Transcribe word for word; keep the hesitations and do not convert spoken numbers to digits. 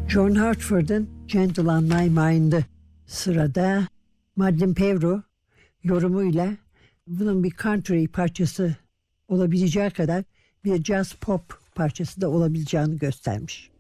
John Hartford'un Gentle on My Mind'ı sırada. Madeline Peyroux yorumuyla bunun bir country parçası olabileceği kadar bir jazz pop parçası da olabileceğini göstermiş.